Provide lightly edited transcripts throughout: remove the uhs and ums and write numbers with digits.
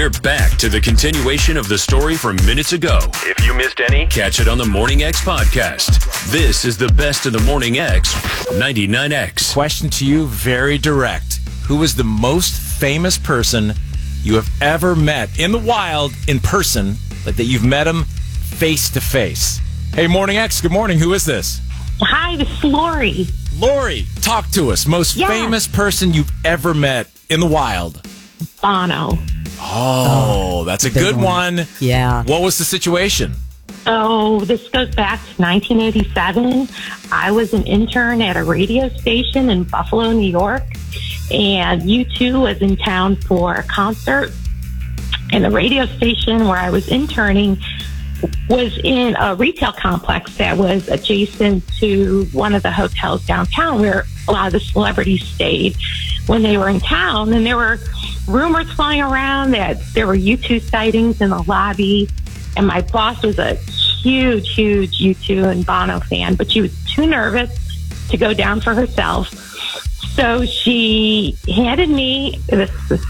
We're back to the continuation of the story from minutes ago. If you missed any, catch it on the Morning X podcast. This is the best of the Morning X 99X. Question to you, very direct. Who is the most famous person you have ever met in the wild, in person, like that you've met him face to face? Hey, Morning X, good morning. Who is this? Hi, this is Lori. Lori, talk to us. Most famous person you've ever met in the wild? Bono. Oh, that's a good one. Yeah. What was the situation? Oh, this goes back to 1987. I was an intern at a radio station in Buffalo, New York, and U2 was in town for a concert. And the radio station where I was interning was in a retail complex that was adjacent to one of the hotels downtown where a lot of the celebrities stayed when they were in town. And there were rumors flying around that there were U2 sightings in the lobby. And my boss was a huge U2 and Bono fan, but she was too nervous to go down for herself. So she handed me, this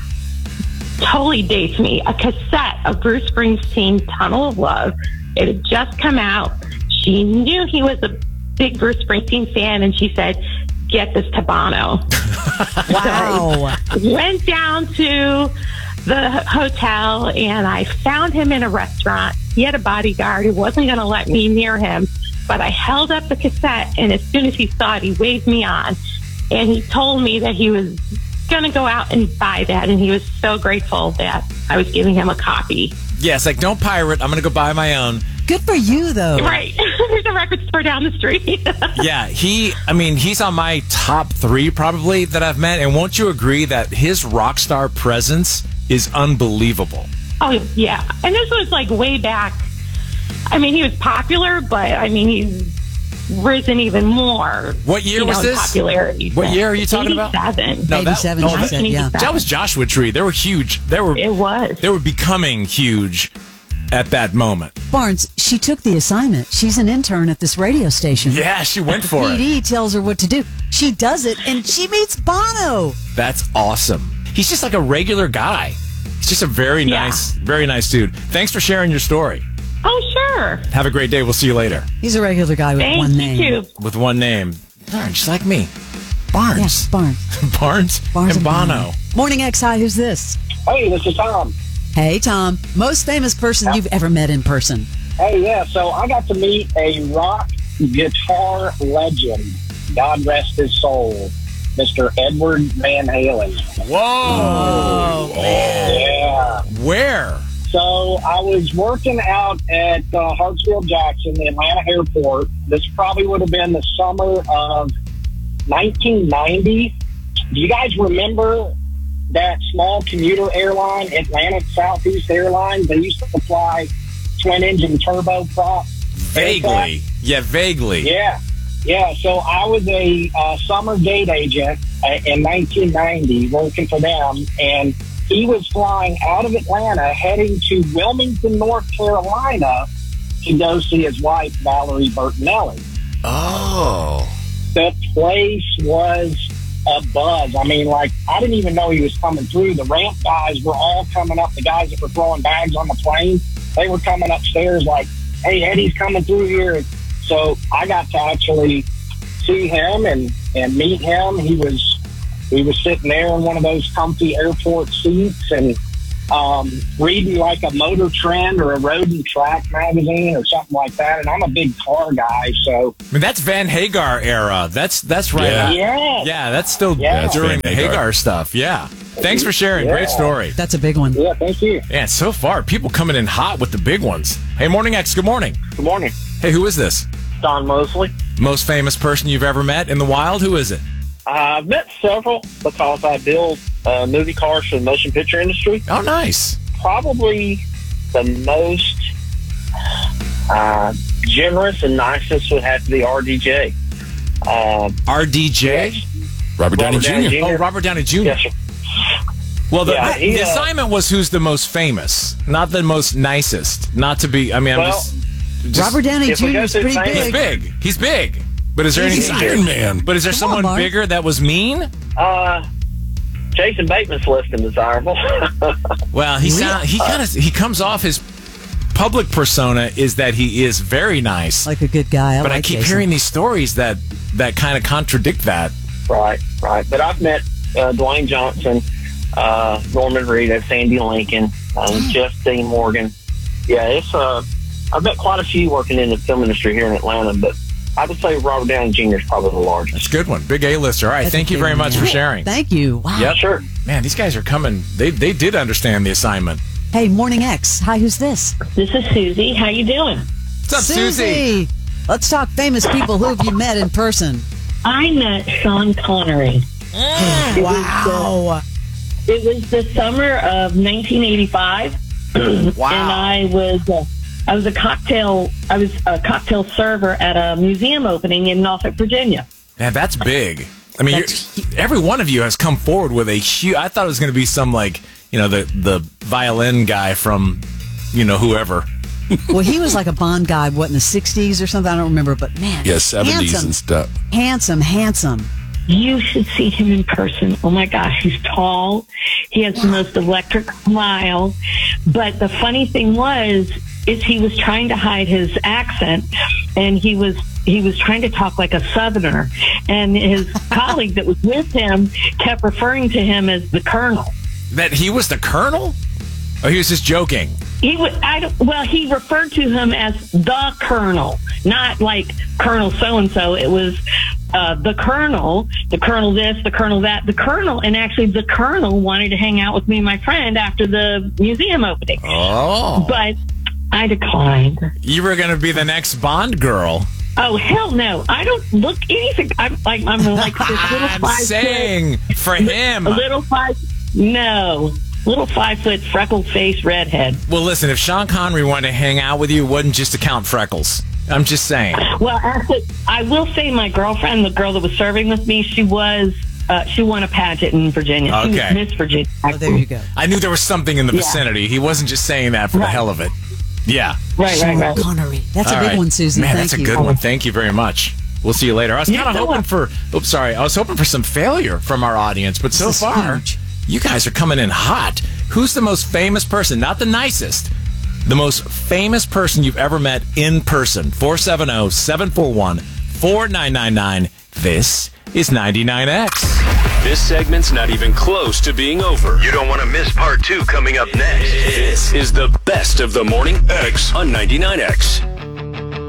totally dates me, a cassette of Bruce Springsteen's Tunnel of Love. It had just come out. She knew he was a big Bruce Springsteen fan, and she said, get this to Bono. Wow. I went down to the hotel, and I found him in a restaurant. He had a bodyguard who wasn't going to let me near him, but I held up the cassette, and as soon as he saw it, he waved me on. And he told me that he was going to go out and buy that, and he was so grateful that I was giving him a copy. Yes, like, don't pirate. I'm going to go buy my own. Good for you, though. Right. There's a record store down the street. Yeah, he's on my top 3 probably that I've met, and won't you agree that his rock star presence is unbelievable? Oh, yeah. And this was like way back. I mean, he was popular, but I mean, he's risen even more. What year was this? Popularity. What year are you talking about? 87. No, 87, she said, yeah. That was Joshua Tree. They were huge. It was. They were becoming huge at that moment. Barnes, she took the assignment. She's an intern at this radio station. Yeah, she went for it. PD tells her what to do. She does it, and she meets Bono. That's awesome. He's just like a regular guy. He's just a very nice dude. Thanks for sharing your story. Oh, sure. Have a great day. We'll see you later. He's a regular guy with one name. You too. With one name. Darn, just like me. Barnes. Yes, Barnes. Barnes and Bono. Morning X, hi, who's this? Hey, this is Tom. Hey, Tom. Most famous person you've ever met in person? Hey, yeah, so I got to meet a rock guitar legend, God rest his soul, Mr. Edward Van Halen. Whoa. Oh, yeah. Where? So I was working out at Hartsfield-Jackson, the Atlanta airport. This probably would have been the summer of 1990. Do you guys remember that small commuter airline, Atlantic Southeast Airlines? They used to fly twin-engine turboprop. Vaguely. Yeah, vaguely. Yeah. So I was a summer gate agent in 1990 working for them, and he was flying out of Atlanta, heading to Wilmington, North Carolina, to go see his wife, Valerie Bertinelli. Oh. The place was a buzz. I mean, like, I didn't even know he was coming through. The ramp guys were all coming up. The guys that were throwing bags on the plane, they were coming upstairs like, hey, Eddie's coming through here. So I got to actually see him and meet him. He was sitting there in one of those comfy airport seats and reading like a Motor Trend or a Road and Track magazine or something like that. And I'm a big car guy, so I mean, that's Van Hagar era. That's right. Yeah, that's still during the Hagar stuff. Yeah. Thanks for sharing. Great story. That's a big one. Yeah, thank you. Yeah, so far, people coming in hot with the big ones. Hey, Morning X, good morning. Good morning. Hey, who is this? Don Mosley. Most famous person you've ever met in the wild? Who is it? I've met several because I build movie cars for the motion picture industry. Oh, nice. Probably the most generous and nicest would have to be RDJ. RDJ? Yes. Robert Downey Jr. Oh, Robert Downey Jr. Yes, sir. Well, the he, assignment was who's the most famous, not the most nicest. Not to be, I mean, I'm just Robert Downey Jr. is pretty big. He's big. But is there He's any Iron Man. But is there someone bigger that was mean? Jason Bateman's less than desirable. Well, he comes off, his public persona is that he is very nice, Like a good guy. but I keep hearing these stories that kind of contradict that. Right. But I've met Dwayne Johnson, Norman Reedus, Sandy Lincoln, Jeff Dean Morgan. Yeah, I've met quite a few working in the film industry here in Atlanta, but I would say Robert Downey Jr. is probably the largest. That's a good one. Big A-lister. All right, thank you very much for sharing. Thank you. Wow. Yep. Sure. Man, these guys are coming. They did understand the assignment. Hey, Morning X. Hi, who's this? This is Susie. How you doing? What's up, Susie? Let's talk famous people. Who have you met in person? I met Sean Connery. Wow. It was the summer of 1985. Wow. And I was a cocktail server at a museum opening in Norfolk, Virginia. Man, that's big. I mean, every one of you has come forward with a huge... I thought it was going to be some, the violin guy from, whoever. Well, he was like a Bond guy, in the 60s or something? I don't remember, but man. Yeah, 70s handsome, and stuff. Handsome. You should see him in person. Oh my gosh, he's tall. He has the most electric smile. But the funny thing is he was trying to hide his accent, and he was trying to talk like a Southerner. And his colleague that was with him kept referring to him as the Colonel. That he was the Colonel? Oh, he was just joking. He referred to him as the Colonel, not like Colonel so-and-so. It was the Colonel this, the Colonel that, the Colonel. And actually, the Colonel wanted to hang out with me and my friend after the museum opening. Oh. But I declined. You were going to be the next Bond girl. Oh, hell no. I don't look anything. I'm like this little I'm 5 saying, for him. Little 5-foot freckled-faced redhead. Well, listen, if Sean Connery wanted to hang out with you, it wasn't just to count freckles. I'm just saying. Well, actually, I will say my girlfriend, the girl that was serving with me, she won a pageant in Virginia. Okay. She was Miss Virginia. Oh, there you go. I knew there was something in the vicinity. He wasn't just saying that for the hell of it. Yeah. Right. Connery. That's All a big right. one, Susan. Man, Thank that's you. a good one. Thank you very much. We'll see you later. I was kind of hoping for... Oops, sorry. I was hoping for some failure from our audience, but so far, huge. You guys are coming in hot. Who's the most famous person? Not the nicest. The most famous person you've ever met in person. 470-741-4999. This is 99X. This segment's not even close to being over. You don't want to miss part 2 coming up next. This is the best of the Morning X on 99X.